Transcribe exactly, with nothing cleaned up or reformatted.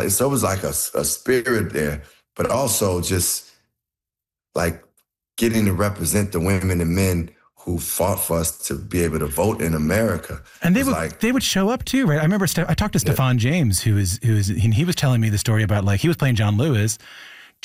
know, so it was like a, a spirit there, but also just like getting to represent the women and men who fought for us to be able to vote in America. And they would like, they would show up too, right? I remember Ste- I talked to yeah. Stephan James, who is who is he, he was telling me the story about like he was playing John Lewis,